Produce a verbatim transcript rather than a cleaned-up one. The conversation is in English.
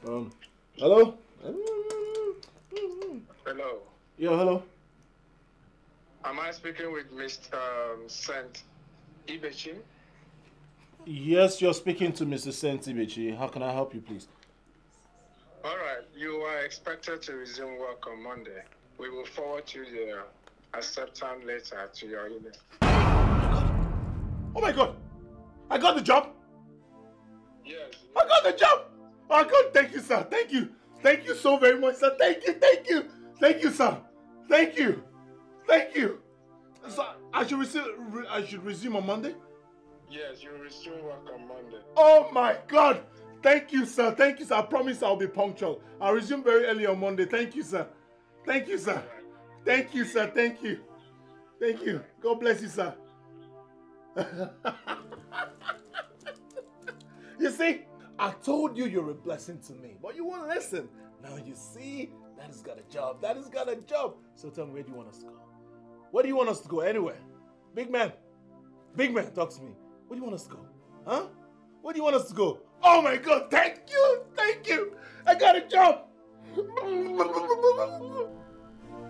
Um, hello? Hello. Yeah, hello. Am I speaking with Mister Um, Saint Ibechi? Yes, you're speaking to Missus Sentibichi. How can I help you, please? All right. You are expected to resume work on Monday. We will forward you the acceptance letter to your email. Oh my God! I got the job! Yes. I got the job! Oh God, thank you, sir. Thank you. Thank you so very much, sir. Thank you, thank you. Thank you, sir. Thank you. Thank you. So I should resume I should resume on Monday? Yes, you will resume work on Monday. Oh my God! Thank you, sir. Thank you, sir. I promise I'll be punctual. I'll resume very early on Monday. Thank you, sir. Thank you, sir. Thank you, sir. Thank you. Thank you. God bless you, sir. You see, I told you you're a blessing to me, but you won't listen. Now you see, Daddy's got a job. Daddy's got a job. So tell me, where do you want us to go? Where do you want us to go? Anywhere. Big man. Big man, talk to me. Where do you want us to go? Huh? Where do you want us to go? Oh my God, thank you. Thank you. I got a job.